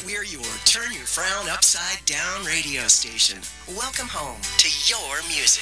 We're your turn your frown upside down radio station. Welcome home to your music.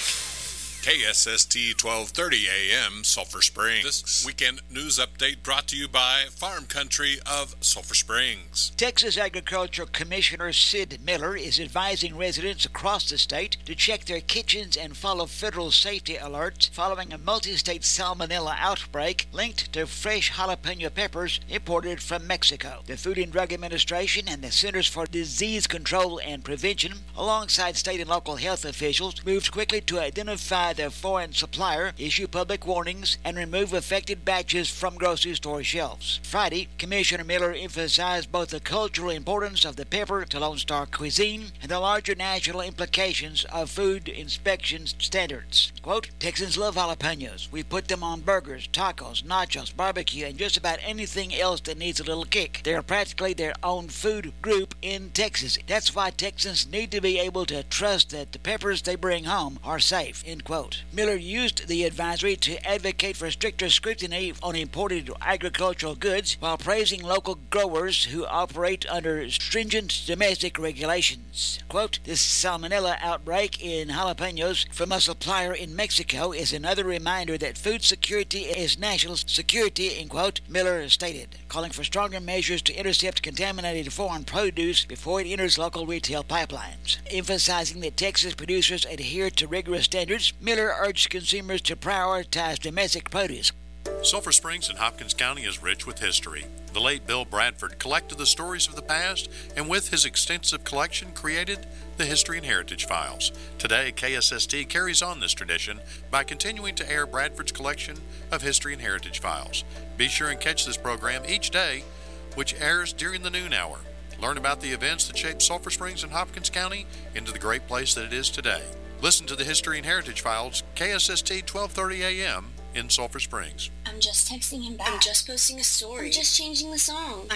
KSST 1230 AM, Sulphur Springs. This weekend news update brought to you by Farm Country of Sulphur Springs. Texas Agricultural Commissioner Sid Miller is advising residents across the state to check their kitchens and follow federal safety alerts following a multi-state salmonella outbreak linked to fresh jalapeno peppers imported from Mexico. The Food and Drug Administration and the Centers for Disease Control and Prevention, alongside state and local health officials, moved quickly to identify the foreign supplier, issue public warnings, and remove affected batches from grocery store shelves. Friday, Commissioner Miller emphasized both the cultural importance of the pepper to Lone Star cuisine and the larger national implications of food inspection standards. Quote, Texans love jalapenos. We put them on burgers, tacos, nachos, barbecue, and just about anything else that needs a little kick. They are practically their own food group in Texas. That's why Texans need to be able to trust that the peppers they bring home are safe, end quote. Miller used the advisory to advocate for stricter scrutiny on imported agricultural goods while praising local growers who operate under stringent domestic regulations. Quote, this salmonella outbreak in jalapenos from a supplier in Mexico is another reminder that food security is national security, end quote, Miller stated, calling for stronger measures to intercept contaminated foreign produce before it enters local retail pipelines. Emphasizing that Texas producers adhere to rigorous standards, Miller urged consumers to prioritize domestic produce. Sulphur Springs in Hopkins County is rich with history. The late Bill Bradford collected the stories of the past and with his extensive collection created the History and Heritage Files. Today, KSST carries on this tradition by continuing to air Bradford's collection of History and Heritage Files. Be sure and catch this program each day, which airs during the noon hour. Learn about the events that shaped Sulphur Springs and Hopkins County into the great place that it is today. Listen to the History and Heritage Files, KSST 1230 AM in Sulphur Springs. I'm just texting him back. I'm just posting a story. I'm just changing the song.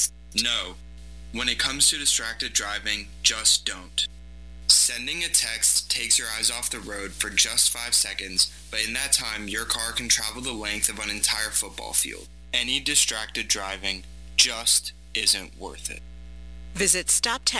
No. When it comes to distracted driving, just don't. Sending a text takes your eyes off the road for just 5 seconds, but in that time, your car can travel the length of an entire football field. Any distracted driving just isn't worth it. Visit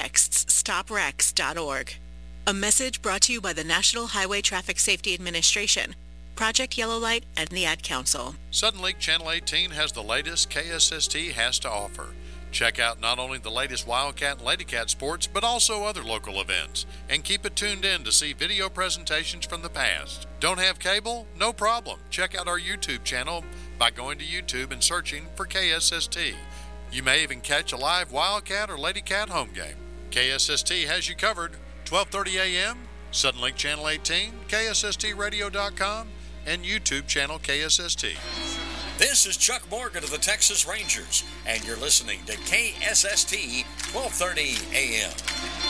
StopTextsStopWrecks.org. A message brought to you by the National Highway Traffic Safety Administration, Project Yellow Light, and the Ad Council. Suddenlink Channel 18 has the latest KSST has to offer. Check out not only the latest Wildcat and Ladycat sports, but also other local events. And keep it tuned in to see video presentations from the past. Don't have cable? No problem. Check out our YouTube channel by going to YouTube and searching for KSST. You may even catch a live Wildcat or Ladycat home game. KSST has you covered. 1230 a.m., Suddenlink Channel 18, KSSTradio.com, and YouTube channel KSST. This is Chuck Morgan of the Texas Rangers, and you're listening to KSST 1230 a.m.